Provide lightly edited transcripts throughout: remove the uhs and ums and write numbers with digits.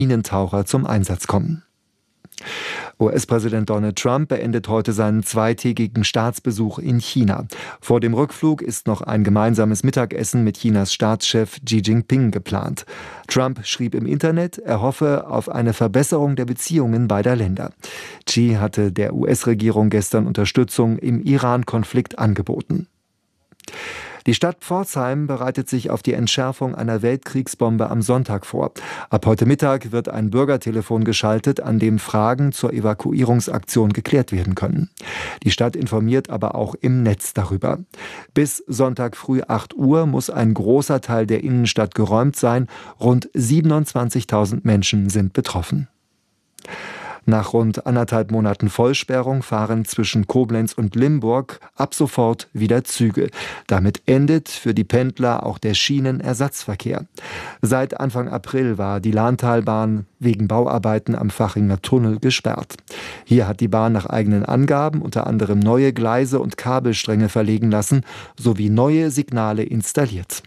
Minentaucher zum Einsatz kommen. US-Präsident Donald Trump beendet heute seinen zweitägigen Staatsbesuch in China. Vor dem Rückflug ist noch ein gemeinsames Mittagessen mit Chinas Staatschef Xi Jinping geplant. Trump schrieb im Internet, er hoffe auf eine Verbesserung der Beziehungen beider Länder. Xi hatte der US-Regierung gestern Unterstützung im Iran-Konflikt angeboten. Die Stadt Pforzheim bereitet sich auf die Entschärfung einer Weltkriegsbombe am Sonntag vor. Ab heute Mittag wird ein Bürgertelefon geschaltet, an dem Fragen zur Evakuierungsaktion geklärt werden können. Die Stadt informiert aber auch im Netz darüber. Bis Sonntag früh 8 Uhr muss ein großer Teil der Innenstadt geräumt sein. Rund 27.000 Menschen sind betroffen. Nach rund 1,5 Monaten Vollsperrung fahren zwischen Koblenz und Limburg ab sofort wieder Züge. Damit endet für die Pendler auch der Schienenersatzverkehr. Seit Anfang April war die Lahntalbahn wegen Bauarbeiten am Vachinger Tunnel gesperrt. Hier hat die Bahn nach eigenen Angaben unter anderem neue Gleise und Kabelstränge verlegen lassen sowie neue Signale installiert.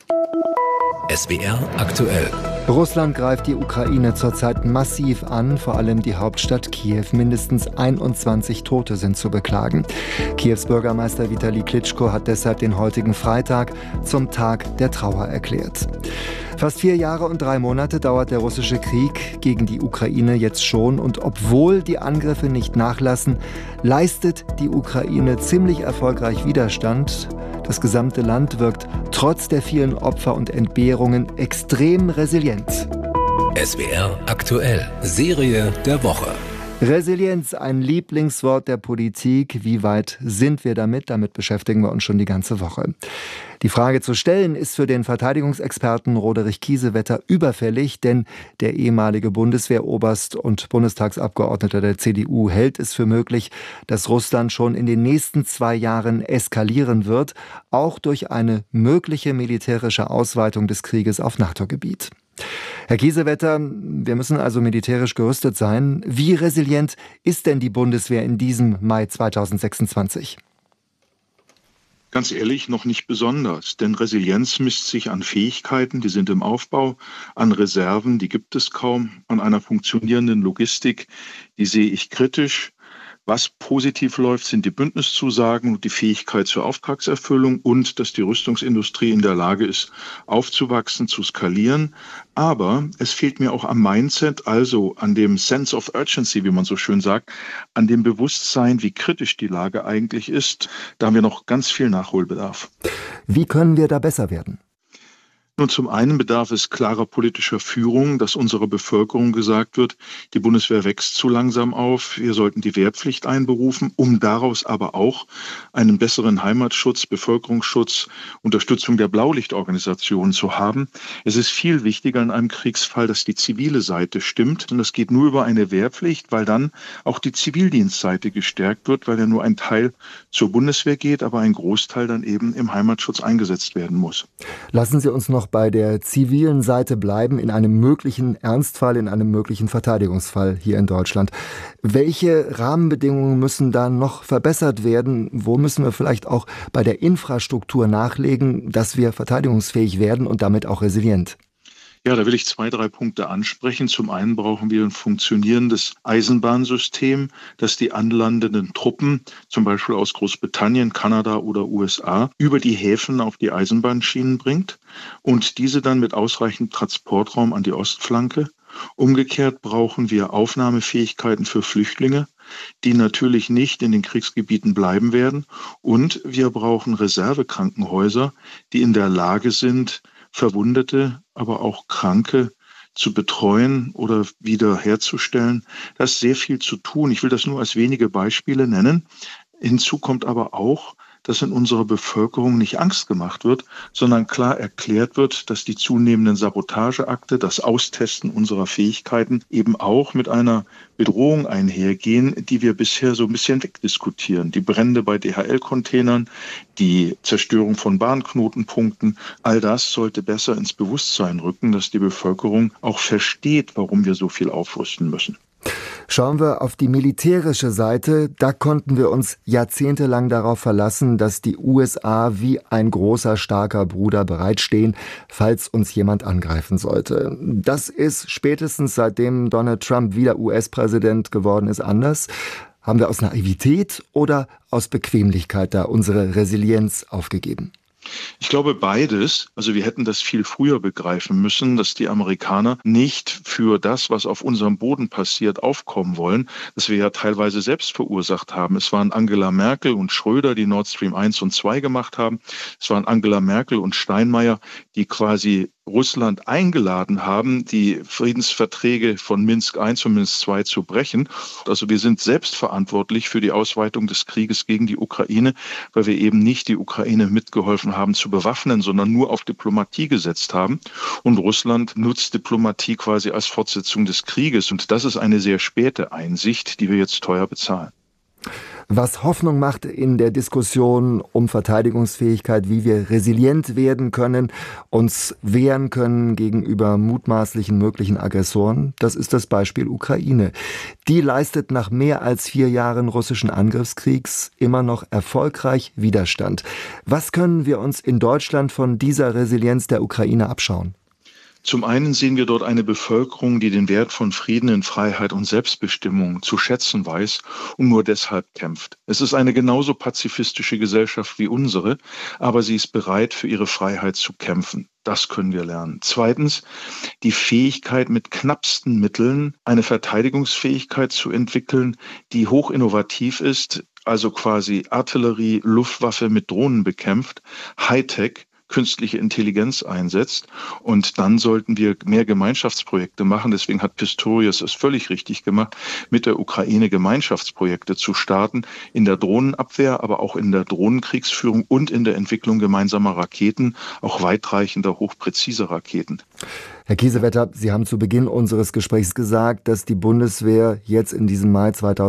SWR aktuell. Russland greift die Ukraine zurzeit massiv an, vor allem die Hauptstadt Kiew. Mindestens 21 Tote sind zu beklagen. Kiews Bürgermeister Vitali Klitschko hat deshalb den heutigen Freitag zum Tag der Trauer erklärt. Fast 4 Jahre und 3 Monate dauert der russische Krieg gegen die Ukraine jetzt schon. Und obwohl die Angriffe nicht nachlassen, leistet die Ukraine ziemlich erfolgreich Widerstand. Das gesamte Land wirkt trotz der vielen Opfer und Entbehrungen extrem resilient. SWR aktuell. Serie der Woche. Resilienz, ein Lieblingswort der Politik. Wie weit sind wir damit? Damit beschäftigen wir uns schon die ganze Woche. Die Frage zu stellen ist für den Verteidigungsexperten Roderich Kiesewetter überfällig, denn der ehemalige Bundeswehroberst und Bundestagsabgeordneter der CDU hält es für möglich, dass Russland schon in den nächsten 2 Jahren eskalieren wird, auch durch eine mögliche militärische Ausweitung des Krieges auf NATO-Gebiet. Herr Kiesewetter, wir müssen also militärisch gerüstet sein. Wie resilient ist denn die Bundeswehr in diesem Mai 2026? Ganz ehrlich, noch nicht besonders, denn Resilienz misst sich an Fähigkeiten, die sind im Aufbau, an Reserven, die gibt es kaum, an einer funktionierenden Logistik, die sehe ich kritisch. Was positiv läuft, sind die Bündniszusagen und die Fähigkeit zur Auftragserfüllung und dass die Rüstungsindustrie in der Lage ist, aufzuwachsen, zu skalieren. Aber es fehlt mir auch am Mindset, also an dem Sense of Urgency, wie man so schön sagt, an dem Bewusstsein, wie kritisch die Lage eigentlich ist. Da haben wir noch ganz viel Nachholbedarf. Wie können wir da besser werden? Nun, zum einen bedarf es klarer politischer Führung, dass unserer Bevölkerung gesagt wird, die Bundeswehr wächst zu langsam auf, wir sollten die Wehrpflicht einberufen, um daraus aber auch einen besseren Heimatschutz, Bevölkerungsschutz, Unterstützung der Blaulichtorganisationen zu haben. Es ist viel wichtiger in einem Kriegsfall, dass die zivile Seite stimmt. Und das geht nur über eine Wehrpflicht, weil dann auch die Zivildienstseite gestärkt wird, weil ja nur ein Teil zur Bundeswehr geht, aber ein Großteil dann eben im Heimatschutz eingesetzt werden muss. Lassen Sie uns noch bei der zivilen Seite bleiben, in einem möglichen Ernstfall, in einem möglichen Verteidigungsfall hier in Deutschland. Welche Rahmenbedingungen müssen da noch verbessert werden? Wo müssen wir vielleicht auch bei der Infrastruktur nachlegen, dass wir verteidigungsfähig werden und damit auch resilient? Ja, da will ich 2, 3 Punkte ansprechen. Zum einen brauchen wir ein funktionierendes Eisenbahnsystem, das die anlandenden Truppen, zum Beispiel aus Großbritannien, Kanada oder USA, über die Häfen auf die Eisenbahnschienen bringt und diese dann mit ausreichend Transportraum an die Ostflanke. Umgekehrt brauchen wir Aufnahmefähigkeiten für Flüchtlinge, die natürlich nicht in den Kriegsgebieten bleiben werden. Und wir brauchen Reservekrankenhäuser, die in der Lage sind, Verwundete, aber auch Kranke zu betreuen oder wiederherzustellen. Da ist sehr viel zu tun. Ich will das nur als wenige Beispiele nennen. Hinzu kommt aber auch, dass in unserer Bevölkerung nicht Angst gemacht wird, sondern klar erklärt wird, dass die zunehmenden Sabotageakte, das Austesten unserer Fähigkeiten eben auch mit einer Bedrohung einhergehen, die wir bisher so ein bisschen wegdiskutieren. Die Brände bei DHL-Containern, die Zerstörung von Bahnknotenpunkten, all das sollte besser ins Bewusstsein rücken, dass die Bevölkerung auch versteht, warum wir so viel aufrüsten müssen. Schauen wir auf die militärische Seite. Da konnten wir uns jahrzehntelang darauf verlassen, dass die USA wie ein großer, starker Bruder bereitstehen, falls uns jemand angreifen sollte. Das ist spätestens seitdem Donald Trump wieder US-Präsident geworden ist anders. Haben wir aus Naivität oder aus Bequemlichkeit da unsere Resilienz aufgegeben? Ich glaube beides. Also wir hätten das viel früher begreifen müssen, dass die Amerikaner nicht für das, was auf unserem Boden passiert, aufkommen wollen, das wir ja teilweise selbst verursacht haben. Es waren Angela Merkel und Schröder, die Nord Stream 1 und 2 gemacht haben. Es waren Angela Merkel und Steinmeier, die quasi Russland eingeladen haben, die Friedensverträge von Minsk I und Minsk II zu brechen. Also wir sind selbst verantwortlich für die Ausweitung des Krieges gegen die Ukraine, weil wir eben nicht die Ukraine mitgeholfen haben zu bewaffnen, sondern nur auf Diplomatie gesetzt haben. Und Russland nutzt Diplomatie quasi als Fortsetzung des Krieges. Und das ist eine sehr späte Einsicht, die wir jetzt teuer bezahlen. Was Hoffnung macht in der Diskussion um Verteidigungsfähigkeit, wie wir resilient werden können, uns wehren können gegenüber mutmaßlichen möglichen Aggressoren, das ist das Beispiel Ukraine. Die leistet nach mehr als 4 Jahren russischen Angriffskriegs immer noch erfolgreich Widerstand. Was können wir uns in Deutschland von dieser Resilienz der Ukraine abschauen? Zum einen sehen wir dort eine Bevölkerung, die den Wert von Frieden in Freiheit und Selbstbestimmung zu schätzen weiß und nur deshalb kämpft. Es ist eine genauso pazifistische Gesellschaft wie unsere, aber sie ist bereit, für ihre Freiheit zu kämpfen. Das können wir lernen. Zweitens, die Fähigkeit, mit knappsten Mitteln eine Verteidigungsfähigkeit zu entwickeln, die hoch innovativ ist, also quasi Artillerie, Luftwaffe mit Drohnen bekämpft, Hightech, künstliche Intelligenz einsetzt. Und dann sollten wir mehr Gemeinschaftsprojekte machen. Deswegen hat Pistorius es völlig richtig gemacht, mit der Ukraine Gemeinschaftsprojekte zu starten, in der Drohnenabwehr, aber auch in der Drohnenkriegsführung und in der Entwicklung gemeinsamer Raketen, auch weitreichender, hochpräzise Raketen. Herr Kiesewetter, Sie haben zu Beginn unseres Gesprächs gesagt, dass die Bundeswehr jetzt in diesem Mai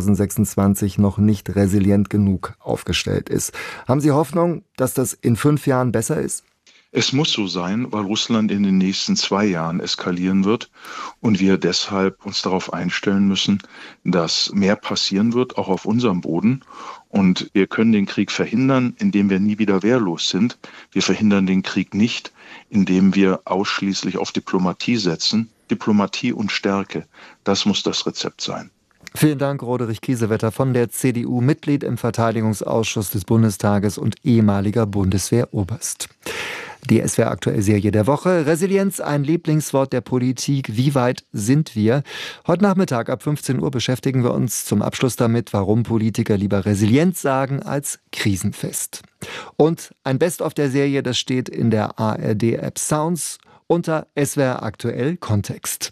2026 noch nicht resilient genug aufgestellt ist. Haben Sie Hoffnung, dass das in 5 Jahren besser ist? Es muss so sein, weil Russland in den nächsten 2 Jahren eskalieren wird und wir deshalb uns darauf einstellen müssen, dass mehr passieren wird, auch auf unserem Boden. Und wir können den Krieg verhindern, indem wir nie wieder wehrlos sind. Wir verhindern den Krieg nicht, indem wir ausschließlich auf Diplomatie setzen. Diplomatie und Stärke, das muss das Rezept sein. Vielen Dank, Roderich Kiesewetter von der CDU, Mitglied im Verteidigungsausschuss des Bundestages und ehemaliger Bundeswehroberst. Die SWR aktuell Serie der Woche. Resilienz, ein Lieblingswort der Politik. Wie weit sind wir? Heute Nachmittag ab 15 Uhr beschäftigen wir uns zum Abschluss damit, warum Politiker lieber Resilienz sagen als krisenfest. Und ein Best-of der Serie, das steht in der ARD-App Sounds unter SWR aktuell Kontext.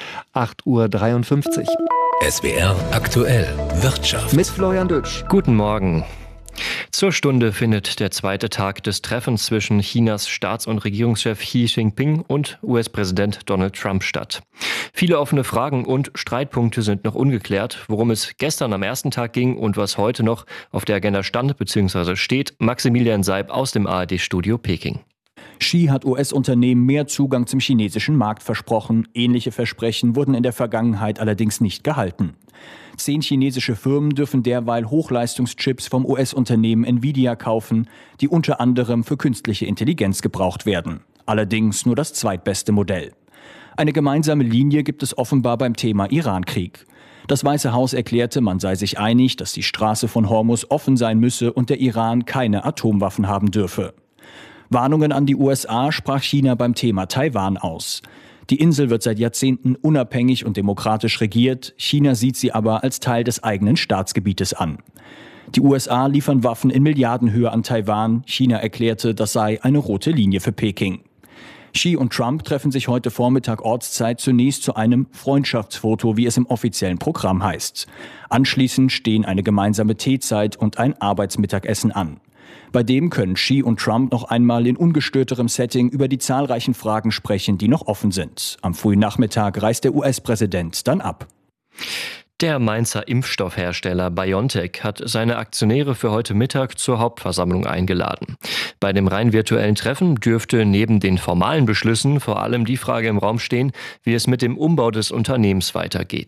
8:53 Uhr. SWR aktuell Wirtschaft. Mit Florian Dötsch. Guten Morgen. Zur Stunde findet der zweite Tag des Treffens zwischen Chinas Staats- und Regierungschef Xi Jinping und US-Präsident Donald Trump statt. Viele offene Fragen und Streitpunkte sind noch ungeklärt. Worum es gestern am ersten Tag ging und was heute noch auf der Agenda stand bzw. steht, Maximilian Seib aus dem ARD-Studio Peking. Xi hat US-Unternehmen mehr Zugang zum chinesischen Markt versprochen. Ähnliche Versprechen wurden in der Vergangenheit allerdings nicht gehalten. 10 chinesische Firmen dürfen derweil Hochleistungschips vom US-Unternehmen Nvidia kaufen, die unter anderem für künstliche Intelligenz gebraucht werden. Allerdings nur das zweitbeste Modell. Eine gemeinsame Linie gibt es offenbar beim Thema Iran-Krieg. Das Weiße Haus erklärte, man sei sich einig, dass die Straße von Hormuz offen sein müsse und der Iran keine Atomwaffen haben dürfe. Warnungen an die USA sprach China beim Thema Taiwan aus. Die Insel wird seit Jahrzehnten unabhängig und demokratisch regiert. China sieht sie aber als Teil des eigenen Staatsgebietes an. Die USA liefern Waffen in Milliardenhöhe an Taiwan. China erklärte, das sei eine rote Linie für Peking. Xi und Trump treffen sich heute Vormittag Ortszeit zunächst zu einem Freundschaftsfoto, wie es im offiziellen Programm heißt. Anschließend stehen eine gemeinsame Teezeit und ein Arbeitsmittagessen an. Bei dem können Xi und Trump noch einmal in ungestörterem Setting über die zahlreichen Fragen sprechen, die noch offen sind. Am frühen Nachmittag reist der US-Präsident dann ab. Der Mainzer Impfstoffhersteller BioNTech hat seine Aktionäre für heute Mittag zur Hauptversammlung eingeladen. Bei dem rein virtuellen Treffen dürfte neben den formalen Beschlüssen vor allem die Frage im Raum stehen, wie es mit dem Umbau des Unternehmens weitergeht.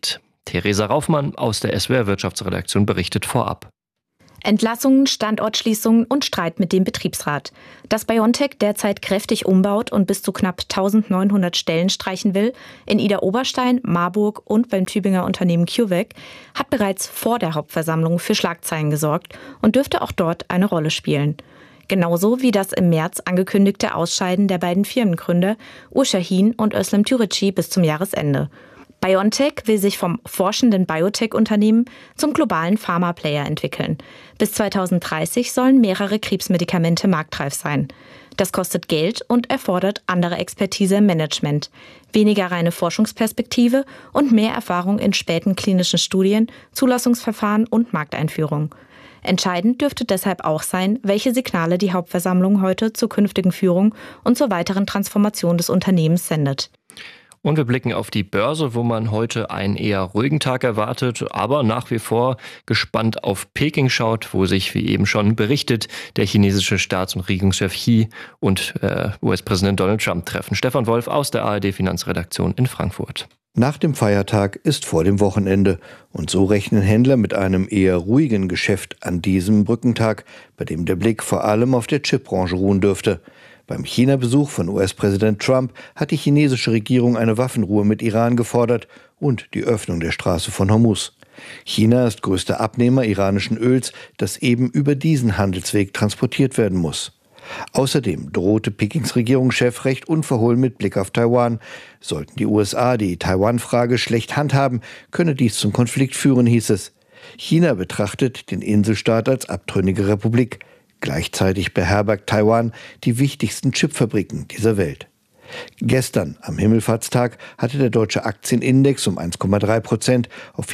Theresa Raufmann aus der SWR Wirtschaftsredaktion berichtet vorab. Entlassungen, Standortschließungen und Streit mit dem Betriebsrat. Dass BioNTech derzeit kräftig umbaut und bis zu knapp 1900 Stellen streichen will, in Idar-Oberstein, Marburg und beim Tübinger Unternehmen CureVac, hat bereits vor der Hauptversammlung für Schlagzeilen gesorgt und dürfte auch dort eine Rolle spielen. Genauso wie das im März angekündigte Ausscheiden der beiden Firmengründer Ur Sahin und Özlem Türeci bis zum Jahresende. BioNTech will sich vom forschenden Biotech-Unternehmen zum globalen Pharma-Player entwickeln. Bis 2030 sollen mehrere Krebsmedikamente marktreif sein. Das kostet Geld und erfordert andere Expertise im Management, weniger reine Forschungsperspektive und mehr Erfahrung in späten klinischen Studien, Zulassungsverfahren und Markteinführung. Entscheidend dürfte deshalb auch sein, welche Signale die Hauptversammlung heute zur künftigen Führung und zur weiteren Transformation des Unternehmens sendet. Und wir blicken auf die Börse, wo man heute einen eher ruhigen Tag erwartet, aber nach wie vor gespannt auf Peking schaut, wo sich, wie eben schon berichtet, der chinesische Staats- und Regierungschef Xi und US-Präsident Donald Trump treffen. Stefan Wolf aus der ARD-Finanzredaktion in Frankfurt. Nach dem Feiertag ist vor dem Wochenende und so rechnen Händler mit einem eher ruhigen Geschäft an diesem Brückentag, bei dem der Blick vor allem auf der Chipbranche ruhen dürfte. Beim China-Besuch von US-Präsident Trump hat die chinesische Regierung eine Waffenruhe mit Iran gefordert und die Öffnung der Straße von Hormuz. China ist größter Abnehmer iranischen Öls, das eben über diesen Handelsweg transportiert werden muss. Außerdem drohte Pekings Regierungschef recht unverhohlen mit Blick auf Taiwan. Sollten die USA die Taiwan-Frage schlecht handhaben, könne dies zum Konflikt führen, hieß es. China betrachtet den Inselstaat als abtrünnige Republik. Gleichzeitig beherbergt Taiwan die wichtigsten Chipfabriken dieser Welt. Gestern, am Himmelfahrtstag, hatte der deutsche Aktienindex um 1,3% auf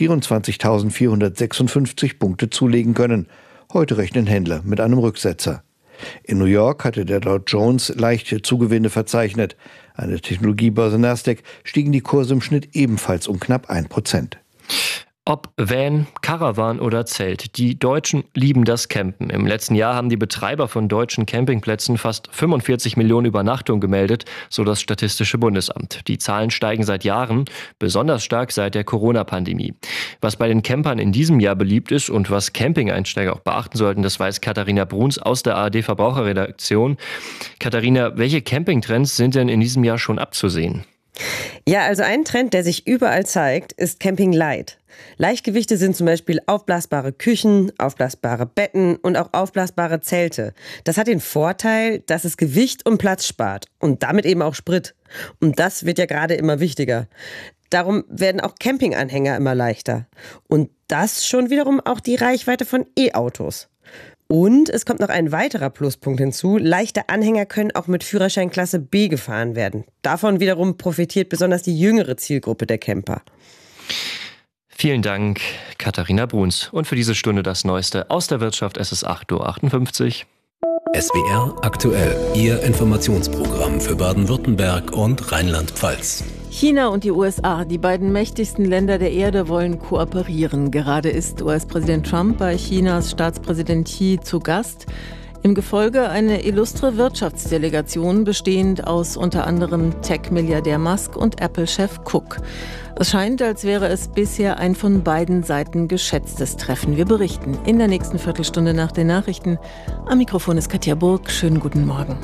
24.456 Punkte zulegen können. Heute rechnen Händler mit einem Rücksetzer. In New York hatte der Dow Jones leichte Zugewinne verzeichnet. An der Technologiebörse Nasdaq stiegen die Kurse im Schnitt ebenfalls um knapp 1%. Ob Van, Caravan oder Zelt, die Deutschen lieben das Campen. Im letzten Jahr haben die Betreiber von deutschen Campingplätzen fast 45 Millionen Übernachtungen gemeldet, so das Statistische Bundesamt. Die Zahlen steigen seit Jahren, besonders stark seit der Corona-Pandemie. Was bei den Campern in diesem Jahr beliebt ist und was Camping-Einsteiger auch beachten sollten, das weiß Katharina Bruns aus der ARD-Verbraucherredaktion. Katharina, welche Campingtrends sind denn in diesem Jahr schon abzusehen? Ja, also ein Trend, der sich überall zeigt, ist Camping Light. Leichtgewichte sind zum Beispiel aufblasbare Küchen, aufblasbare Betten und auch aufblasbare Zelte. Das hat den Vorteil, dass es Gewicht und Platz spart und damit eben auch Sprit. Und das wird ja gerade immer wichtiger. Darum werden auch Campinganhänger immer leichter. Und das schon wiederum auch die Reichweite von E-Autos. Und es kommt noch ein weiterer Pluspunkt hinzu. Leichte Anhänger können auch mit Führerschein Klasse B gefahren werden. Davon wiederum profitiert besonders die jüngere Zielgruppe der Camper. Vielen Dank, Katharina Bruns. Und für diese Stunde das Neueste aus der Wirtschaft. Es ist 8:58 Uhr. SWR aktuell, Ihr Informationsprogramm für Baden-Württemberg und Rheinland-Pfalz. China und die USA, die beiden mächtigsten Länder der Erde, wollen kooperieren. Gerade ist US-Präsident Trump bei Chinas Staatspräsident Xi zu Gast. Im Gefolge eine illustre Wirtschaftsdelegation, bestehend aus unter anderem Tech-Milliardär Musk und Apple-Chef Cook. Es scheint, als wäre es bisher ein von beiden Seiten geschätztes Treffen. Wir berichten in der nächsten Viertelstunde nach den Nachrichten. Am Mikrofon ist Katja Burg. Schönen guten Morgen.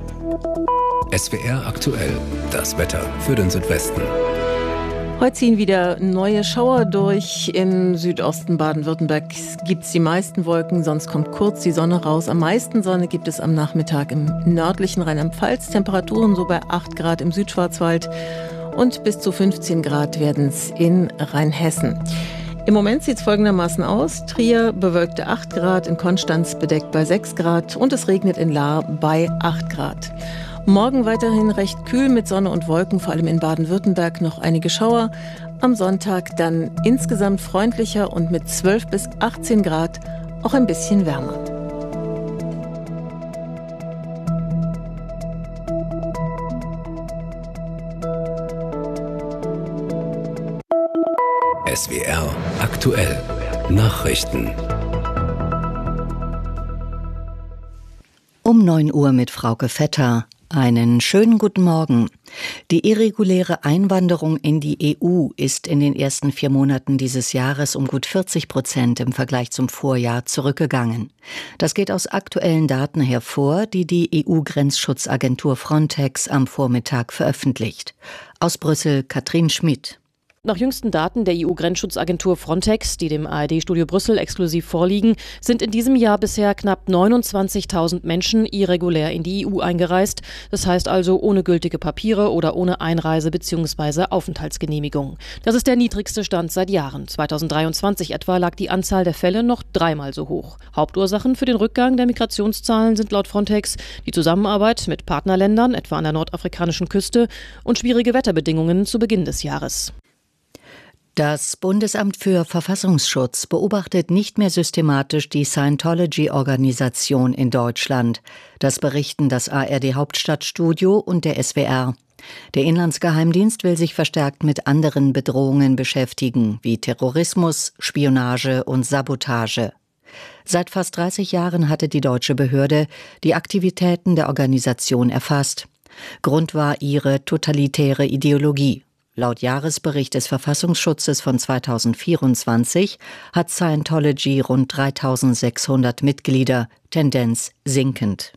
SWR aktuell, das Wetter für den Südwesten. Heute ziehen wieder neue Schauer durch. Im Südosten Baden-Württembergs gibt es die meisten Wolken, sonst kommt kurz die Sonne raus. Am meisten Sonne gibt es am Nachmittag im nördlichen Rheinland-Pfalz. Temperaturen so bei 8 Grad im Südschwarzwald und bis zu 15 Grad werden es in Rheinhessen. Im Moment sieht es folgendermaßen aus. Trier bewölkte 8 Grad, in Konstanz bedeckt bei 6 Grad und es regnet in Lahr bei 8 Grad. Morgen weiterhin recht kühl mit Sonne und Wolken, vor allem in Baden-Württemberg noch einige Schauer. Am Sonntag dann insgesamt freundlicher und mit 12 bis 18 Grad auch ein bisschen wärmer. SWR aktuell, Nachrichten. Um 9 Uhr mit Frauke Vetter. Einen schönen guten Morgen. Die irreguläre Einwanderung in die EU ist in den ersten 4 Monaten dieses Jahres um gut 40% im Vergleich zum Vorjahr zurückgegangen. Das geht aus aktuellen Daten hervor, die die EU-Grenzschutzagentur Frontex am Vormittag veröffentlicht. Aus Brüssel Katrin Schmidt. Nach jüngsten Daten der EU-Grenzschutzagentur Frontex, die dem ARD-Studio Brüssel exklusiv vorliegen, sind in diesem Jahr bisher knapp 29.000 Menschen irregulär in die EU eingereist. Das heißt also ohne gültige Papiere oder ohne Einreise- bzw. Aufenthaltsgenehmigung. Das ist der niedrigste Stand seit Jahren. 2023 etwa lag die Anzahl der Fälle noch 3-mal so hoch. Hauptursachen für den Rückgang der Migrationszahlen sind laut Frontex die Zusammenarbeit mit Partnerländern, etwa an der nordafrikanischen Küste, und schwierige Wetterbedingungen zu Beginn des Jahres. Das Bundesamt für Verfassungsschutz beobachtet nicht mehr systematisch die Scientology-Organisation in Deutschland. Das berichten das ARD-Hauptstadtstudio und der SWR. Der Inlandsgeheimdienst will sich verstärkt mit anderen Bedrohungen beschäftigen, wie Terrorismus, Spionage und Sabotage. Seit fast 30 Jahren hatte die deutsche Behörde die Aktivitäten der Organisation erfasst. Grund war ihre totalitäre Ideologie. Laut Jahresbericht des Verfassungsschutzes von 2024 hat Scientology rund 3.600 Mitglieder, Tendenz sinkend.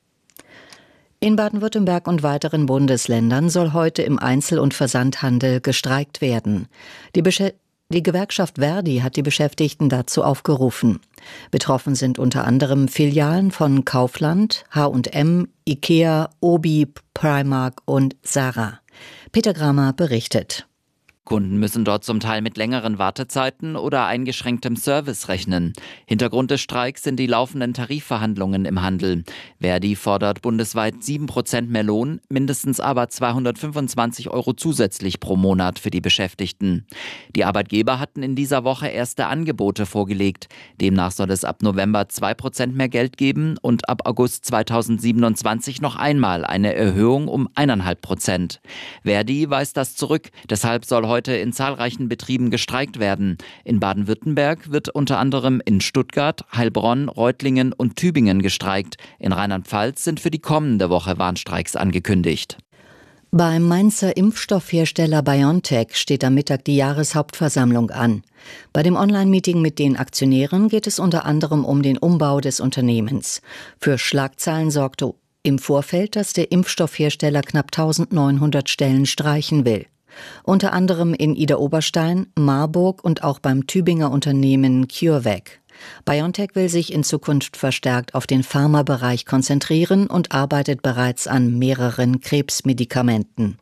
In Baden-Württemberg und weiteren Bundesländern soll heute im Einzel- und Versandhandel gestreikt werden. Die Gewerkschaft Verdi hat die Beschäftigten dazu aufgerufen. Betroffen sind unter anderem Filialen von Kaufland, H&M, Ikea, Obi, Primark und Zara. Peter Gramer berichtet. Kunden müssen dort zum Teil mit längeren Wartezeiten oder eingeschränktem Service rechnen. Hintergrund des Streiks sind die laufenden Tarifverhandlungen im Handel. Verdi fordert bundesweit 7% mehr Lohn, mindestens aber 225 € zusätzlich pro Monat für die Beschäftigten. Die Arbeitgeber hatten in dieser Woche erste Angebote vorgelegt. Demnach soll es ab November 2% mehr Geld geben und ab August 2027 noch einmal eine Erhöhung um 1,5%. Verdi weist das zurück, deshalb soll heute in zahlreichen Betrieben gestreikt werden. In Baden-Württemberg wird unter anderem in Stuttgart, Heilbronn, Reutlingen und Tübingen gestreikt. In Rheinland-Pfalz sind für die kommende Woche Warnstreiks angekündigt. Beim Mainzer Impfstoffhersteller BioNTech steht am Mittag die Jahreshauptversammlung an. Bei dem Online-Meeting mit den Aktionären geht es unter anderem um den Umbau des Unternehmens. Für Schlagzeilen sorgte im Vorfeld, dass der Impfstoffhersteller knapp 1.900 Stellen streichen will. Unter anderem in Idar-Oberstein, Marburg und auch beim Tübinger Unternehmen CureVac. BioNTech will sich in Zukunft verstärkt auf den Pharmabereich konzentrieren und arbeitet bereits an mehreren Krebsmedikamenten.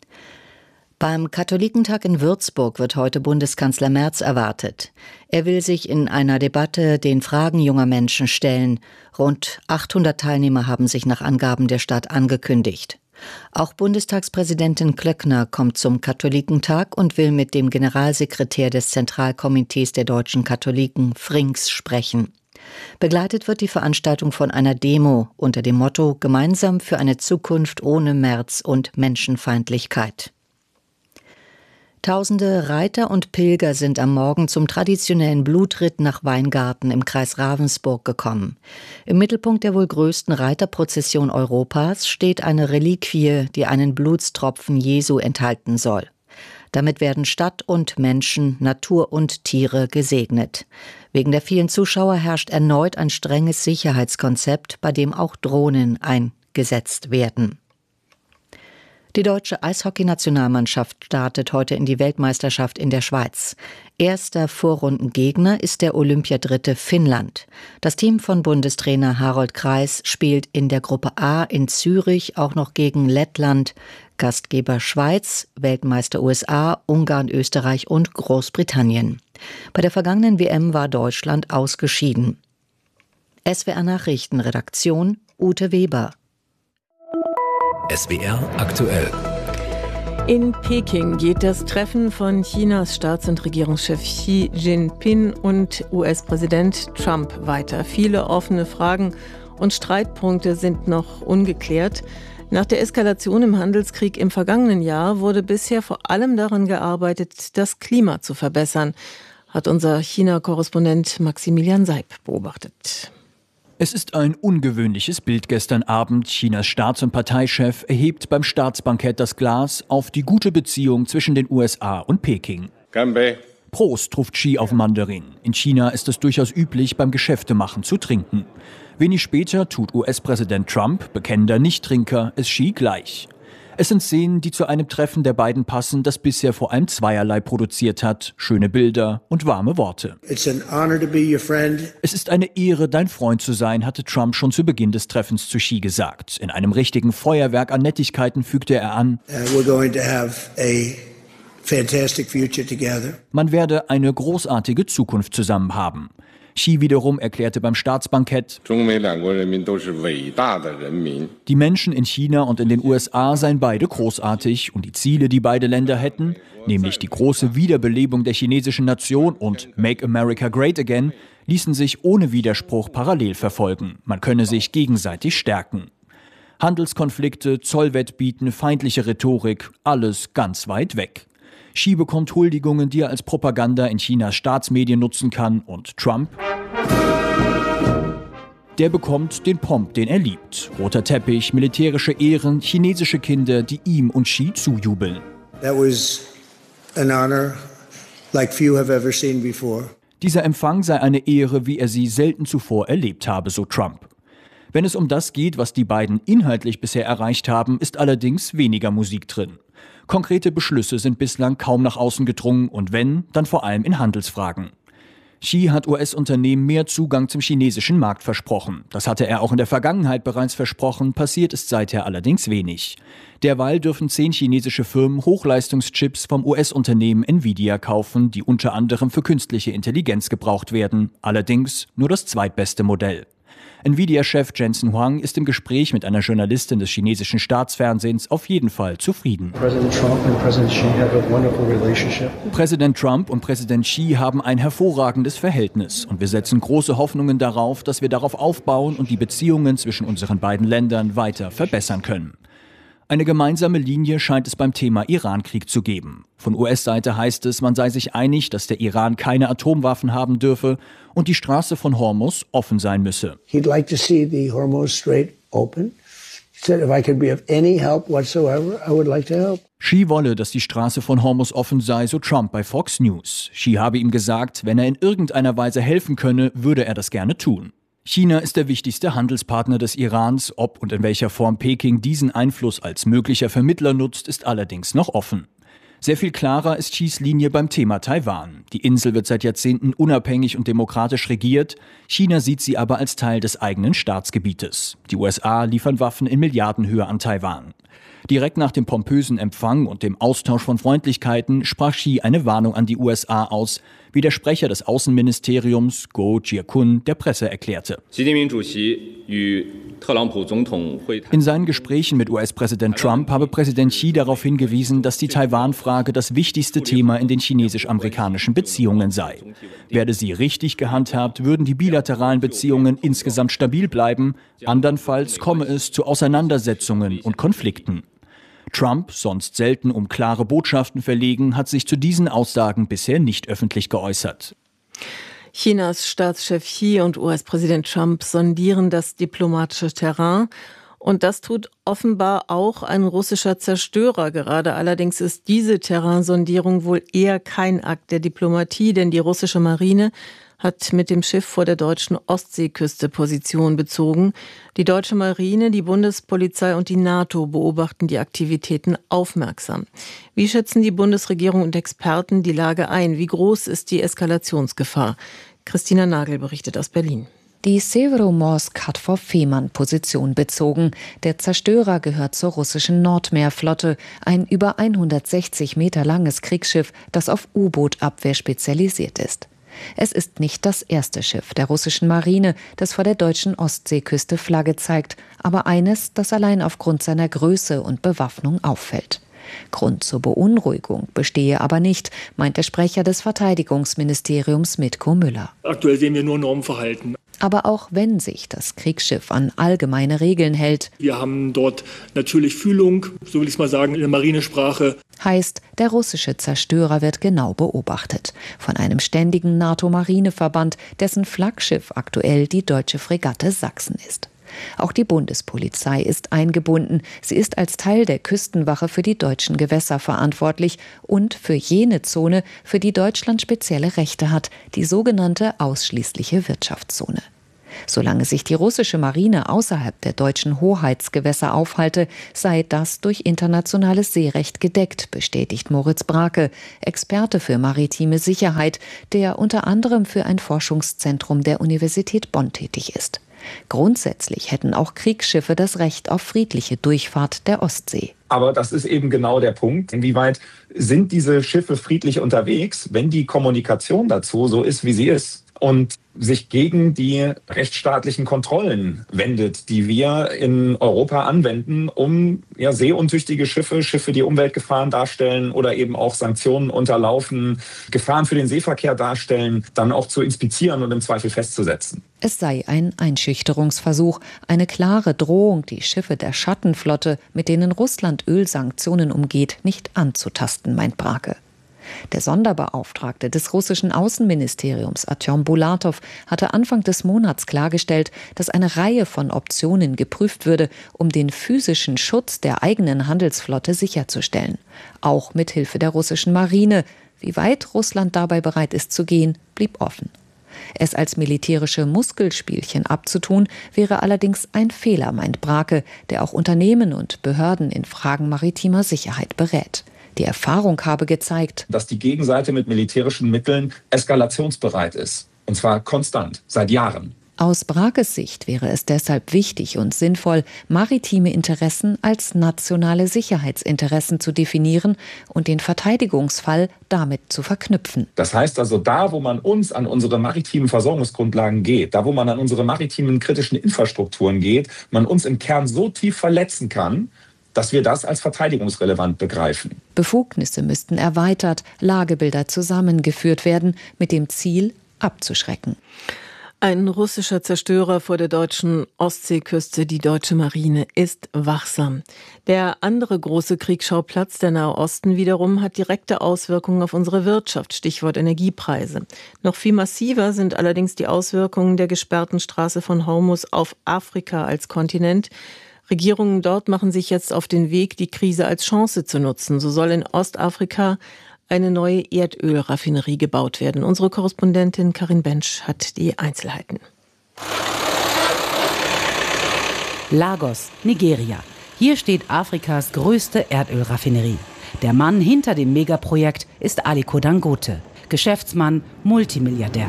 Beim Katholikentag in Würzburg wird heute Bundeskanzler Merz erwartet. Er will sich in einer Debatte den Fragen junger Menschen stellen. Rund 800 Teilnehmer haben sich nach Angaben der Stadt angekündigt. Auch Bundestagspräsidentin Klöckner kommt zum Katholikentag und will mit dem Generalsekretär des Zentralkomitees der deutschen Katholiken, Frings, sprechen. Begleitet wird die Veranstaltung von einer Demo unter dem Motto »Gemeinsam für eine Zukunft ohne Merz und Menschenfeindlichkeit«. Tausende Reiter und Pilger sind am Morgen zum traditionellen Blutritt nach Weingarten im Kreis Ravensburg gekommen. Im Mittelpunkt der wohl größten Reiterprozession Europas steht eine Reliquie, die einen Blutstropfen Jesu enthalten soll. Damit werden Stadt und Menschen, Natur und Tiere gesegnet. Wegen der vielen Zuschauer herrscht erneut ein strenges Sicherheitskonzept, bei dem auch Drohnen eingesetzt werden. Die deutsche Eishockey-Nationalmannschaft startet heute in die Weltmeisterschaft in der Schweiz. Erster Vorrundengegner ist der Olympiadritte Finnland. Das Team von Bundestrainer Harold Kreis spielt in der Gruppe A in Zürich auch noch gegen Lettland, Gastgeber Schweiz, Weltmeister USA, Ungarn, Österreich und Großbritannien. Bei der vergangenen WM war Deutschland ausgeschieden. SWR Nachrichtenredaktion Ute Weber. SWR aktuell. In Peking geht das Treffen von Chinas Staats- und Regierungschef Xi Jinping und US-Präsident Trump weiter. Viele offene Fragen und Streitpunkte sind noch ungeklärt. Nach der Eskalation im Handelskrieg im vergangenen Jahr wurde bisher vor allem daran gearbeitet, das Klima zu verbessern, hat unser China-Korrespondent Maximilian Seib beobachtet. Es ist ein ungewöhnliches Bild gestern Abend. Chinas Staats- und Parteichef erhebt beim Staatsbankett das Glas auf die gute Beziehung zwischen den USA und Peking. Ganbei. Prost, ruft Xi auf Mandarin. In China ist es durchaus üblich, beim Geschäftemachen zu trinken. Wenig später tut US-Präsident Trump, bekennender Nichttrinker, es Xi gleich. Es sind Szenen, die zu einem Treffen der beiden passen, das bisher vor allem zweierlei produziert hat. Schöne Bilder und warme Worte. It's an honor to be your friend. Es ist eine Ehre, dein Freund zu sein, hatte Trump schon zu Beginn des Treffens zu Xi gesagt. In einem richtigen Feuerwerk an Nettigkeiten fügte er an, We're going to have a fantastic future together. man werde eine großartige Zukunft zusammen haben. Xi wiederum erklärte beim Staatsbankett, die Menschen in China und in den USA seien beide großartig und die Ziele, die beide Länder hätten, nämlich die große Wiederbelebung der chinesischen Nation und Make America Great Again, ließen sich ohne Widerspruch parallel verfolgen. Man könne sich gegenseitig stärken. Handelskonflikte, Zollwettbieten, feindliche Rhetorik, alles ganz weit weg. Xi bekommt Huldigungen, die er als Propaganda in Chinas Staatsmedien nutzen kann, und Trump, der bekommt den Pomp, den er liebt. Roter Teppich, militärische Ehren, chinesische Kinder, die ihm und Xi zujubeln. That was an honor like few have ever seen before. Dieser Empfang sei eine Ehre, wie er sie selten zuvor erlebt habe, so Trump. Wenn es um das geht, was die beiden inhaltlich bisher erreicht haben, ist allerdings weniger Musik drin. Konkrete Beschlüsse sind bislang kaum nach außen gedrungen und wenn, dann vor allem in Handelsfragen. Xi hat US-Unternehmen mehr Zugang zum chinesischen Markt versprochen. Das hatte er auch in der Vergangenheit bereits versprochen, passiert ist seither allerdings wenig. Derweil dürfen 10 chinesische Firmen Hochleistungschips vom US-Unternehmen Nvidia kaufen, die unter anderem für künstliche Intelligenz gebraucht werden. Allerdings nur das zweitbeste Modell. Nvidia-Chef Jensen Huang ist im Gespräch mit einer Journalistin des chinesischen Staatsfernsehens auf jeden Fall zufrieden. Präsident Trump und Präsident Xi haben ein hervorragendes Verhältnis und wir setzen große Hoffnungen darauf, dass wir darauf aufbauen und die Beziehungen zwischen unseren beiden Ländern weiter verbessern können. Eine gemeinsame Linie scheint es beim Thema Irankrieg zu geben. Von US-Seite heißt es, man sei sich einig, dass der Iran keine Atomwaffen haben dürfe und die Straße von Hormuz offen sein müsse. He'd like to see the Hormuz Strait open. He said, if I could be of any help whatsoever, I would like to help. Xi wolle, dass die Straße von Hormuz offen sei, so Trump bei Fox News. Xi habe ihm gesagt, wenn er in irgendeiner Weise helfen könne, würde er das gerne tun. China ist der wichtigste Handelspartner des Irans. Ob und in welcher Form Peking diesen Einfluss als möglicher Vermittler nutzt, ist allerdings noch offen. Sehr viel klarer ist Xis Linie beim Thema Taiwan. Die Insel wird seit Jahrzehnten unabhängig und demokratisch regiert. China sieht sie aber als Teil des eigenen Staatsgebietes. Die USA liefern Waffen in Milliardenhöhe an Taiwan. Direkt nach dem pompösen Empfang und dem Austausch von Freundlichkeiten sprach Xi eine Warnung an die USA aus, wie der Sprecher des Außenministeriums, Go Jiakun, der Presse erklärte. In seinen Gesprächen mit US-Präsident Trump habe Präsident Xi darauf hingewiesen, dass die Taiwan-Frage das wichtigste Thema in den chinesisch-amerikanischen Beziehungen sei. Werde sie richtig gehandhabt, würden die bilateralen Beziehungen insgesamt stabil bleiben, andernfalls komme es zu Auseinandersetzungen und Konflikten. Trump, sonst selten um klare Botschaften verlegen, hat sich zu diesen Aussagen bisher nicht öffentlich geäußert. Chinas Staatschef Xi und US-Präsident Trump sondieren das diplomatische Terrain. Und das tut offenbar auch ein russischer Zerstörer gerade. Allerdings ist diese Terrainsondierung wohl eher kein Akt der Diplomatie, denn die russische Marine hat mit dem Schiff vor der deutschen Ostseeküste Position bezogen. Die deutsche Marine, die Bundespolizei und die NATO beobachten die Aktivitäten aufmerksam. Wie schätzen die Bundesregierung und Experten die Lage ein? Wie groß ist die Eskalationsgefahr? Christina Nagel berichtet aus Berlin. Die Severomorsk hat vor Fehmarn Position bezogen. Der Zerstörer gehört zur russischen Nordmeerflotte, ein über 160 Meter langes Kriegsschiff, das auf U-Boot-Abwehr spezialisiert ist. Es ist nicht das erste Schiff der russischen Marine, das vor der deutschen Ostseeküste Flagge zeigt, aber eines, das allein aufgrund seiner Größe und Bewaffnung auffällt. Grund zur Beunruhigung bestehe aber nicht, meint der Sprecher des Verteidigungsministeriums Mitko Müller. Aktuell sehen wir nur Normverhalten. Aber auch wenn sich das Kriegsschiff an allgemeine Regeln hält. Wir haben dort natürlich Fühlung, so will ich es mal sagen, in der Marinesprache. Heißt, der russische Zerstörer wird genau beobachtet. Von einem ständigen NATO-Marineverband, dessen Flaggschiff aktuell die deutsche Fregatte Sachsen ist. Auch die Bundespolizei ist eingebunden. Sie ist als Teil der Küstenwache für die deutschen Gewässer verantwortlich und für jene Zone, für die Deutschland spezielle Rechte hat, die sogenannte ausschließliche Wirtschaftszone. Solange sich die russische Marine außerhalb der deutschen Hoheitsgewässer aufhalte, sei das durch internationales Seerecht gedeckt, bestätigt Moritz Brake, Experte für maritime Sicherheit, der unter anderem für ein Forschungszentrum der Universität Bonn tätig ist. Grundsätzlich hätten auch Kriegsschiffe das Recht auf friedliche Durchfahrt der Ostsee. Aber das ist eben genau der Punkt. Inwieweit sind diese Schiffe friedlich unterwegs, wenn die Kommunikation dazu so ist, wie sie ist und sich gegen die rechtsstaatlichen Kontrollen wendet, die wir in Europa anwenden, um seeuntüchtige Schiffe, die Umweltgefahren darstellen oder eben auch Sanktionen unterlaufen, Gefahren für den Seeverkehr darstellen, dann auch zu inspizieren und im Zweifel festzusetzen. Es sei ein Einschüchterungsversuch, eine klare Drohung, die Schiffe der Schattenflotte, mit denen Russland Ölsanktionen umgeht, nicht anzutasten, meint Brake. Der Sonderbeauftragte des russischen Außenministeriums Artyom Bulatow hatte Anfang des Monats klargestellt, dass eine Reihe von Optionen geprüft würde, um den physischen Schutz der eigenen Handelsflotte sicherzustellen. Auch mit Hilfe der russischen Marine. Wie weit Russland dabei bereit ist zu gehen, blieb offen. Es als militärische Muskelspielchen abzutun, wäre allerdings ein Fehler, meint Brake, der auch Unternehmen und Behörden in Fragen maritimer Sicherheit berät. Die Erfahrung habe gezeigt, dass die Gegenseite mit militärischen Mitteln eskalationsbereit ist. Und zwar konstant, seit Jahren. Aus Brakes Sicht wäre es deshalb wichtig und sinnvoll, maritime Interessen als nationale Sicherheitsinteressen zu definieren und den Verteidigungsfall damit zu verknüpfen. Das heißt also, da wo man uns an unsere maritimen Versorgungsgrundlagen geht, da wo man an unsere maritimen kritischen Infrastrukturen geht, man uns im Kern so tief verletzen kann, dass wir das als verteidigungsrelevant begreifen. Befugnisse müssten erweitert, Lagebilder zusammengeführt werden, mit dem Ziel, abzuschrecken. Ein russischer Zerstörer vor der deutschen Ostseeküste, die deutsche Marine, ist wachsam. Der andere große Kriegsschauplatz, der Nahe Osten wiederum, hat direkte Auswirkungen auf unsere Wirtschaft, Stichwort Energiepreise. Noch viel massiver sind allerdings die Auswirkungen der gesperrten Straße von Hormuz auf Afrika als Kontinent. Regierungen dort machen sich jetzt auf den Weg, die Krise als Chance zu nutzen. So soll in Ostafrika eine neue Erdölraffinerie gebaut werden. Unsere Korrespondentin Karin Bensch hat die Einzelheiten. Lagos, Nigeria. Hier steht Afrikas größte Erdölraffinerie. Der Mann hinter dem Megaprojekt ist Aliko Dangote, Geschäftsmann, Multimilliardär.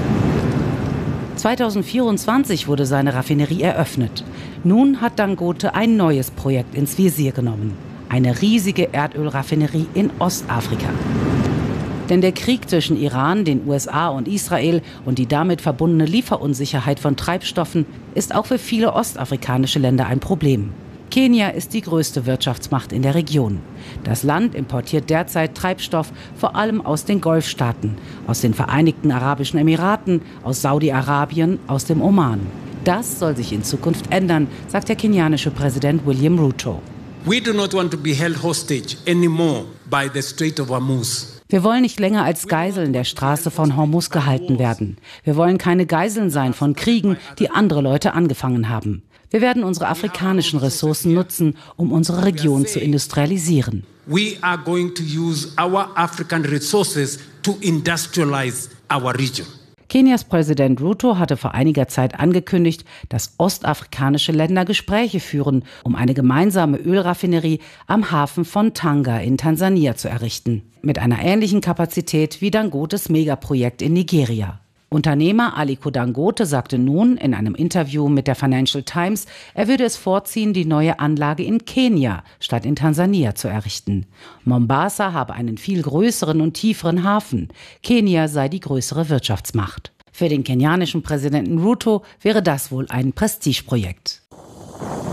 2024 wurde seine Raffinerie eröffnet. Nun hat Dangote ein neues Projekt ins Visier genommen. Eine riesige Erdölraffinerie in Ostafrika. Denn der Krieg zwischen Iran, den USA und Israel und die damit verbundene Lieferunsicherheit von Treibstoffen ist auch für viele ostafrikanische Länder ein Problem. Kenia ist die größte Wirtschaftsmacht in der Region. Das Land importiert derzeit Treibstoff vor allem aus den Golfstaaten, aus den Vereinigten Arabischen Emiraten, aus Saudi-Arabien, aus dem Oman. Das soll sich in Zukunft ändern, sagt der kenianische Präsident William Ruto. We do not want to be held hostage anymore by the Strait of Hormuz. Wir wollen nicht länger als Geiseln der Straße von Hormuz gehalten werden. Wir wollen keine Geiseln sein von Kriegen, die andere Leute angefangen haben. Wir werden unsere afrikanischen Ressourcen nutzen, um unsere Region zu industrialisieren. We are going to use our African resources to industrialize our region. Kenias Präsident Ruto hatte vor einiger Zeit angekündigt, dass ostafrikanische Länder Gespräche führen, um eine gemeinsame Ölraffinerie am Hafen von Tanga in Tansania zu errichten. Mit einer ähnlichen Kapazität wie Dangotes Megaprojekt in Nigeria. Unternehmer Aliko Dangote sagte nun in einem Interview mit der Financial Times, er würde es vorziehen, die neue Anlage in Kenia statt in Tansania zu errichten. Mombasa habe einen viel größeren und tieferen Hafen. Kenia sei die größere Wirtschaftsmacht. Für den kenianischen Präsidenten Ruto wäre das wohl ein Prestigeprojekt.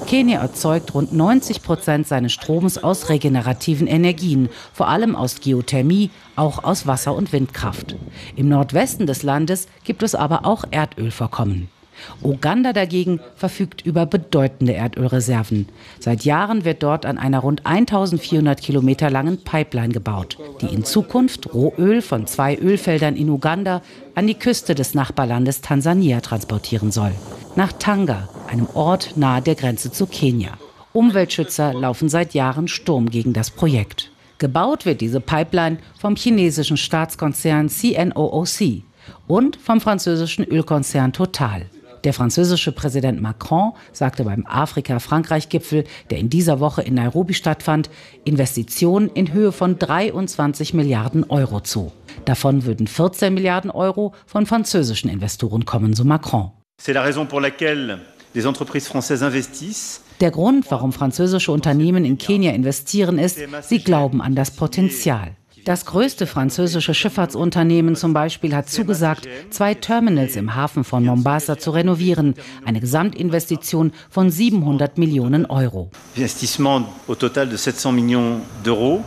Kenia erzeugt rund 90% seines Stroms aus regenerativen Energien, vor allem aus Geothermie, auch aus Wasser- und Windkraft. Im Nordwesten des Landes gibt es aber auch Erdölvorkommen. Uganda dagegen verfügt über bedeutende Erdölreserven. Seit Jahren wird dort an einer rund 1400 Kilometer langen Pipeline gebaut, die in Zukunft Rohöl von 2 Ölfeldern in Uganda an die Küste des Nachbarlandes Tansania transportieren soll. Nach Tanga, einem Ort nahe der Grenze zu Kenia. Umweltschützer laufen seit Jahren Sturm gegen das Projekt. Gebaut wird diese Pipeline vom chinesischen Staatskonzern CNOOC und vom französischen Ölkonzern Total. Der französische Präsident Macron sagte beim Afrika-Frankreich-Gipfel, der in dieser Woche in Nairobi stattfand, Investitionen in Höhe von 23 Milliarden Euro zu. Davon würden 14 Milliarden Euro von französischen Investoren kommen, so Macron. Der Grund, warum französische Unternehmen in Kenia investieren, ist, sie glauben an das Potenzial. Das größte französische Schifffahrtsunternehmen zum Beispiel hat zugesagt, 2 Terminals im Hafen von Mombasa zu renovieren. Eine Gesamtinvestition von 700 Millionen Euro. Investissement au total de 700 millions d'euros.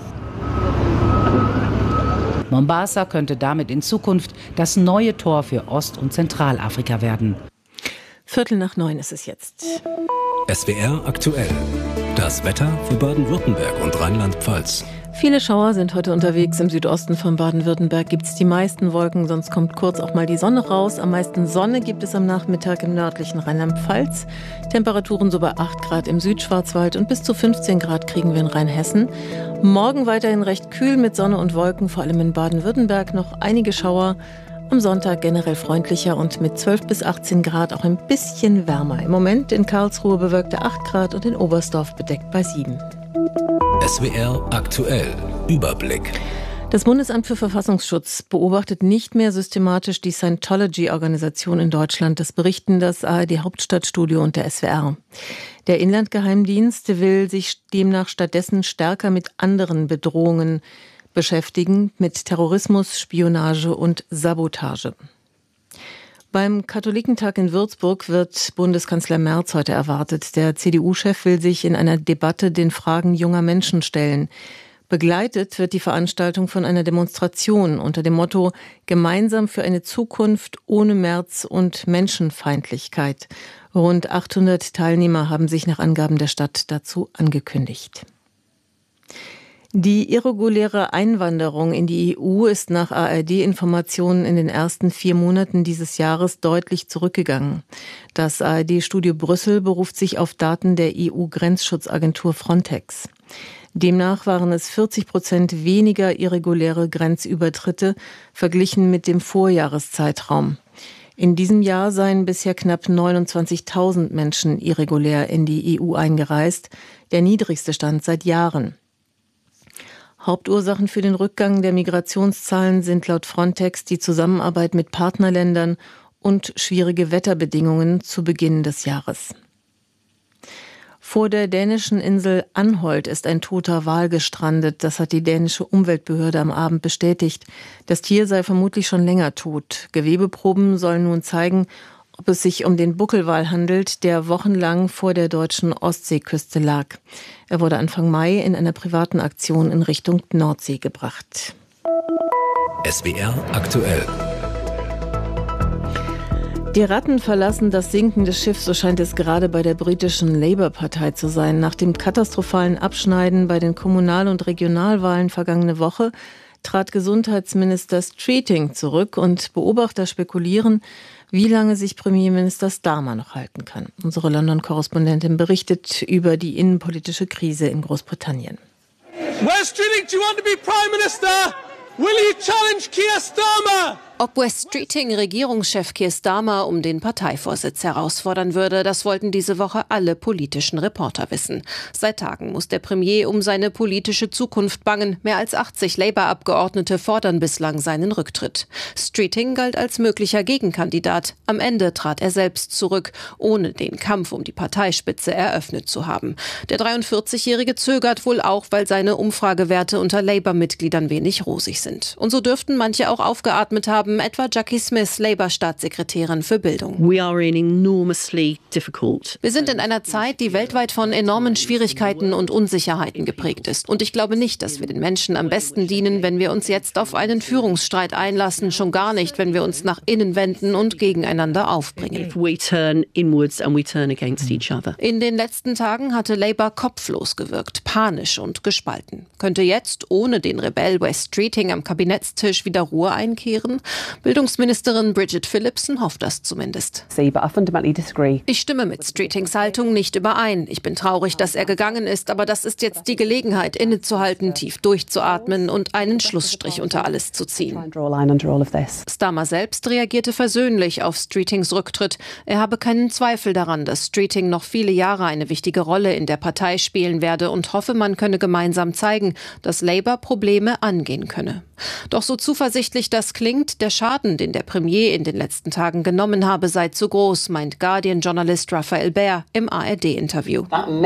Mombasa könnte damit in Zukunft das neue Tor für Ost- und Zentralafrika werden. 8:45 ist es jetzt. SWR aktuell. Das Wetter für Baden-Württemberg und Rheinland-Pfalz. Viele Schauer sind heute unterwegs. Im Südosten von Baden-Württemberg gibt es die meisten Wolken, sonst kommt kurz auch mal die Sonne raus. Am meisten Sonne gibt es am Nachmittag im nördlichen Rheinland-Pfalz. Temperaturen so bei 8 Grad im Südschwarzwald und bis zu 15 Grad kriegen wir in Rheinhessen. Morgen weiterhin recht kühl mit Sonne und Wolken, vor allem in Baden-Württemberg noch einige Schauer. Am Sonntag generell freundlicher und mit 12 bis 18 Grad auch ein bisschen wärmer. Im Moment in Karlsruhe bewölkte 8 Grad und in Oberstdorf bedeckt bei 7. SWR aktuell. Überblick. Das Bundesamt für Verfassungsschutz beobachtet nicht mehr systematisch die Scientology-Organisation in Deutschland. Das berichten das ARD-Hauptstadtstudio und der SWR. Der Inlandgeheimdienst will sich demnach stattdessen stärker mit anderen Bedrohungen beschäftigen, mit Terrorismus, Spionage und Sabotage. Beim Katholikentag in Würzburg wird Bundeskanzler Merz heute erwartet. Der CDU-Chef will sich in einer Debatte den Fragen junger Menschen stellen. Begleitet wird die Veranstaltung von einer Demonstration unter dem Motto »Gemeinsam für eine Zukunft ohne Merz und Menschenfeindlichkeit«. Rund 800 Teilnehmer haben sich nach Angaben der Stadt dazu angekündigt. Die irreguläre Einwanderung in die EU ist nach ARD-Informationen in den ersten 4 Monaten dieses Jahres deutlich zurückgegangen. Das ARD-Studio Brüssel beruft sich auf Daten der EU-Grenzschutzagentur Frontex. Demnach waren es 40% weniger irreguläre Grenzübertritte verglichen mit dem Vorjahreszeitraum. In diesem Jahr seien bisher knapp 29.000 Menschen irregulär in die EU eingereist, der niedrigste Stand seit Jahren. Hauptursachen für den Rückgang der Migrationszahlen sind laut Frontex die Zusammenarbeit mit Partnerländern und schwierige Wetterbedingungen zu Beginn des Jahres. Vor der dänischen Insel Anholt ist ein toter Wal gestrandet. Das hat die dänische Umweltbehörde am Abend bestätigt. Das Tier sei vermutlich schon länger tot. Gewebeproben sollen nun zeigen, ob es sich um den Buckelwal handelt, der wochenlang vor der deutschen Ostseeküste lag. Er wurde Anfang Mai in einer privaten Aktion in Richtung Nordsee gebracht. SWR aktuell. Die Ratten verlassen das sinkende Schiff, so scheint es gerade bei der britischen Labour-Partei zu sein. Nach dem katastrophalen Abschneiden bei den Kommunal- und Regionalwahlen vergangene Woche trat Gesundheitsminister Streeting zurück und Beobachter spekulieren, wie lange sich Premierminister Starmer noch halten kann. Unsere London-Korrespondentin berichtet über die innenpolitische Krise in Großbritannien. Wes Streeting, do you want to be Prime Minister? Will you challenge Keir Starmer? Ob Wes Streeting Regierungschef Keir Starmer um den Parteivorsitz herausfordern würde, das wollten diese Woche alle politischen Reporter wissen. Seit Tagen muss der Premier um seine politische Zukunft bangen. Mehr als 80 Labour-Abgeordnete fordern bislang seinen Rücktritt. Streeting galt als möglicher Gegenkandidat. Am Ende trat er selbst zurück, ohne den Kampf um die Parteispitze eröffnet zu haben. Der 43-Jährige zögert wohl auch, weil seine Umfragewerte unter Labour-Mitgliedern wenig rosig sind. Und so dürften manche auch aufgeatmet haben, haben, etwa Jackie Smith, Labour-Staatssekretärin für Bildung. Wir sind in einer Zeit, die weltweit von enormen Schwierigkeiten und Unsicherheiten geprägt ist. Und ich glaube nicht, dass wir den Menschen am besten dienen, wenn wir uns jetzt auf einen Führungsstreit einlassen, schon gar nicht, wenn wir uns nach innen wenden und gegeneinander aufbringen. In den letzten Tagen hatte Labour kopflos gewirkt, panisch und gespalten. Könnte jetzt ohne den Rebell Wes Streeting am Kabinettstisch wieder Ruhe einkehren? Bildungsministerin Bridget Phillipson hofft das zumindest. Ich stimme mit Streetings Haltung nicht überein. Ich bin traurig, dass er gegangen ist, aber das ist jetzt die Gelegenheit, innezuhalten, tief durchzuatmen und einen Schlussstrich unter alles zu ziehen. Starmer selbst reagierte versöhnlich auf Streetings Rücktritt. Er habe keinen Zweifel daran, dass Streeting noch viele Jahre eine wichtige Rolle in der Partei spielen werde und hoffe, man könne gemeinsam zeigen, dass Labour Probleme angehen könne. Doch so zuversichtlich das klingt, der Schaden, den der Premier in den letzten Tagen genommen habe, sei zu groß, meint Guardian-Journalist Raphael Baer im ARD-Interview.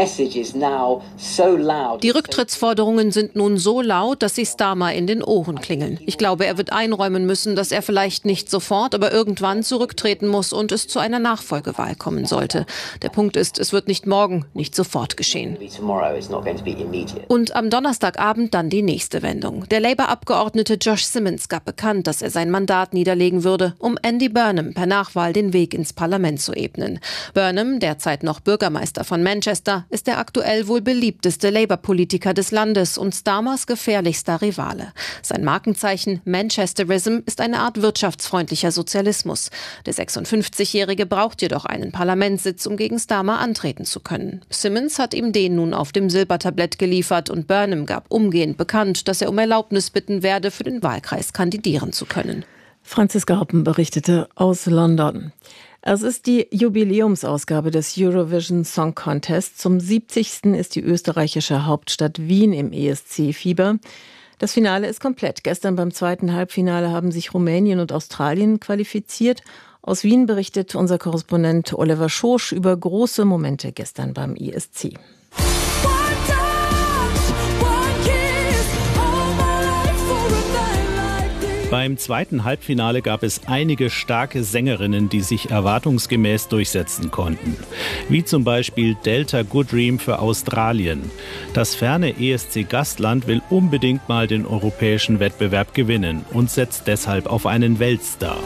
Die Rücktrittsforderungen sind nun so laut, dass sie Starmer in den Ohren klingeln. Ich glaube, er wird einräumen müssen, dass er vielleicht nicht sofort, aber irgendwann zurücktreten muss und es zu einer Nachfolgewahl kommen sollte. Der Punkt ist, es wird nicht morgen, nicht sofort geschehen. Und am Donnerstagabend dann die nächste Wendung. Der Labour-Abgeordnete Josh Simmons gab bekannt, dass er sein Mandat niederlegen würde, um Andy Burnham per Nachwahl den Weg ins Parlament zu ebnen. Burnham, derzeit noch Bürgermeister von Manchester, ist der aktuell wohl beliebteste Labour-Politiker des Landes und Starmers gefährlichster Rivale. Sein Markenzeichen Manchesterism ist eine Art wirtschaftsfreundlicher Sozialismus. Der 56-Jährige braucht jedoch einen Parlamentssitz, um gegen Starmer antreten zu können. Simmons hat ihm den nun auf dem Silbertablett geliefert und Burnham gab umgehend bekannt, dass er um Erlaubnis bitten werde, für den Wahlkreis kandidieren zu können. Franziska Hoppen berichtete aus London. Es ist die Jubiläumsausgabe des Eurovision Song Contest. Zum 70. ist die österreichische Hauptstadt Wien im ESC-Fieber. Das Finale ist komplett. Gestern beim zweiten Halbfinale haben sich Rumänien und Australien qualifiziert. Aus Wien berichtet unser Korrespondent Oliver Schosch über große Momente gestern beim ESC. Beim zweiten Halbfinale gab es einige starke Sängerinnen, die sich erwartungsgemäß durchsetzen konnten. Wie zum Beispiel Delta Goodrem für Australien. Das ferne ESC-Gastland will unbedingt mal den europäischen Wettbewerb gewinnen und setzt deshalb auf einen Weltstar.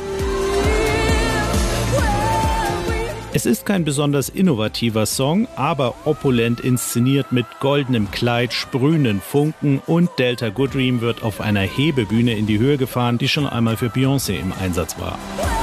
Es ist kein besonders innovativer Song, aber opulent inszeniert mit goldenem Kleid, sprühenden Funken und Delta Goodrem wird auf einer Hebebühne in die Höhe gefahren, die schon einmal für Beyoncé im Einsatz war.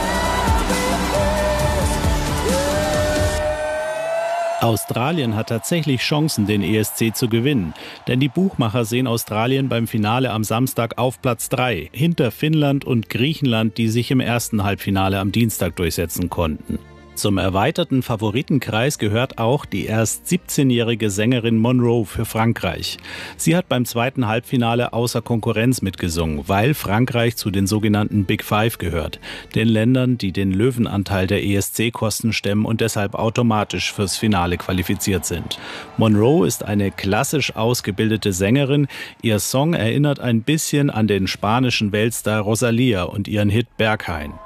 Australien hat tatsächlich Chancen, den ESC zu gewinnen. Denn die Buchmacher sehen Australien beim Finale am Samstag auf Platz 3, hinter Finnland und Griechenland, die sich im ersten Halbfinale am Dienstag durchsetzen konnten. Zum erweiterten Favoritenkreis gehört auch die erst 17-jährige Sängerin Monroe für Frankreich. Sie hat beim zweiten Halbfinale außer Konkurrenz mitgesungen, weil Frankreich zu den sogenannten Big Five gehört, den Ländern, die den Löwenanteil der ESC-Kosten stemmen und deshalb automatisch fürs Finale qualifiziert sind. Monroe ist eine klassisch ausgebildete Sängerin. Ihr Song erinnert ein bisschen an den spanischen Weltstar Rosalía und ihren Hit Berghain.